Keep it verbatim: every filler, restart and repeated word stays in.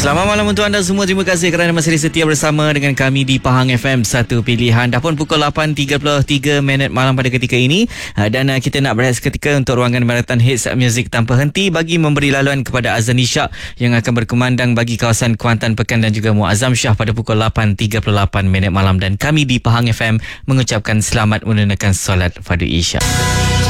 Selamat malam untuk anda semua. Terima kasih kerana masih setia bersama dengan kami di Pahang F M, satu pilihan. Dah pun pukul lapan tiga puluh tiga minit malam pada ketika ini, dan kita nak berehat seketika untuk ruangan Marathon Hits Music Tanpa Henti bagi memberi laluan kepada Azan Ishak yang akan berkumandang bagi kawasan Kuantan Pekan dan juga Muazzam Shah pada pukul lapan tiga puluh lapan minit malam. Dan kami di Pahang F M mengucapkan selamat menunaikan solat fardu Isyak.